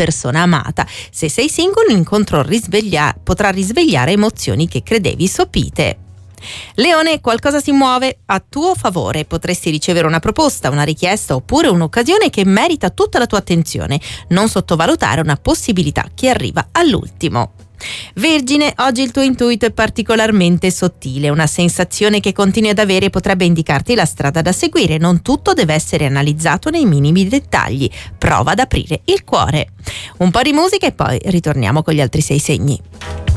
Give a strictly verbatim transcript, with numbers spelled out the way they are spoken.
persona amata. Se sei single, l'incontro risveglia- potrà risvegliare emozioni che credevi sopite. Leone, qualcosa si muove a tuo favore. Potresti ricevere una proposta, una richiesta oppure un'occasione che merita tutta la tua attenzione. Non sottovalutare una possibilità che arriva all'ultimo. Vergine, oggi il tuo intuito è particolarmente sottile. Una sensazione che continui ad avere potrebbe indicarti la strada da seguire. Non tutto deve essere analizzato nei minimi dettagli. Prova ad aprire il cuore. Un po' di musica e poi ritorniamo con gli altri sei segni.